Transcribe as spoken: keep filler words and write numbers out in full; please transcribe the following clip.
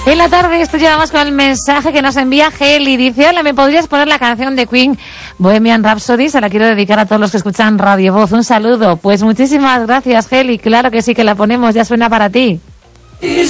En la tarde esto llevamos con el mensaje que nos envía Heli. Dice: hola, ¿me podrías poner la canción de Queen, Bohemian Rhapsody? Se la quiero dedicar a todos los que escuchan Radio Voz. Un saludo. Pues muchísimas gracias, Heli. Claro que sí que la ponemos, ya suena para ti.